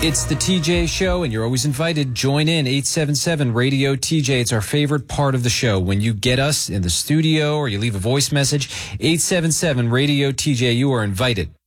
It's the TJ Show, and you're always invited. Join in 877 Radio TJ. It's our favorite part of the show. When you get us in the studio or you leave a voice message, 877 Radio TJ, you are invited.